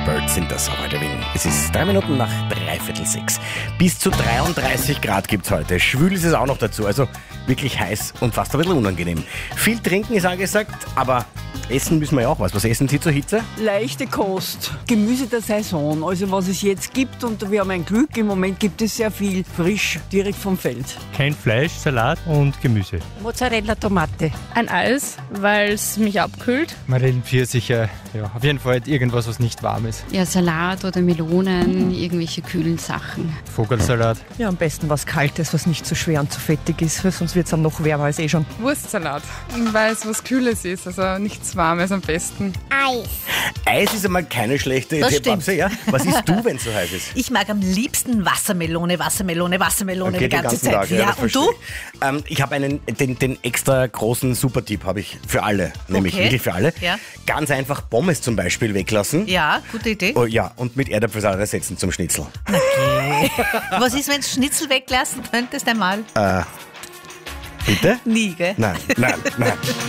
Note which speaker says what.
Speaker 1: Birds sind das heute wegen. Es ist 3 Minuten nach 5:45. Bis zu 33 Grad gibt es heute. Schwül ist es auch noch dazu, also wirklich heiß und fast ein bisschen unangenehm. Viel trinken ist angesagt, aber essen müssen wir ja auch was. Was essen Sie zur Hitze?
Speaker 2: Leichte Kost, Gemüse der Saison, also was es jetzt gibt, und wir haben ein Glück, im Moment gibt es sehr viel frisch, direkt vom Feld.
Speaker 3: Kein Fleisch, Salat und Gemüse.
Speaker 4: Mozzarella, Tomate.
Speaker 5: Ein Eis, weil es mich abkühlt.
Speaker 6: Marillen, Pfirsiche, ja, auf jeden Fall irgendwas, was nicht warm ist.
Speaker 7: Ja, Salat oder Melonen, irgendwelche kühlen Sachen.
Speaker 6: Vogelsalat.
Speaker 4: Ja, am besten was Kaltes, was nicht zu schwer und zu fettig ist, weil sonst wird es dann noch wärmer als schon.
Speaker 5: Wurstsalat, weil es was Kühles ist, also nichts Warmes am besten.
Speaker 1: Eis ist einmal keine schlechte
Speaker 8: Das
Speaker 1: Idee,
Speaker 8: stimmt.
Speaker 1: Babsi, ja? Was isst du, wenn es so heiß ist?
Speaker 8: Ich mag am liebsten Wassermelone die
Speaker 1: Geht den
Speaker 8: ganze
Speaker 1: ganzen
Speaker 8: Zeit.
Speaker 1: Tag, ja, das
Speaker 8: und du?
Speaker 1: verstehe ich. Ich habe den extra großen Supertipp habe ich für alle, nämlich
Speaker 8: Okay.
Speaker 1: wirklich für alle.
Speaker 8: Ja.
Speaker 1: Ganz einfach Pommes zum Beispiel weglassen.
Speaker 8: Ja, gute Idee.
Speaker 1: Oh, ja, und mit Erdäpfelsalat ersetzen zum Schnitzel.
Speaker 8: Was ist, wenn du Schnitzel weglassen könntest einmal?
Speaker 1: Bitte?
Speaker 8: Nie, gell?
Speaker 1: Nein.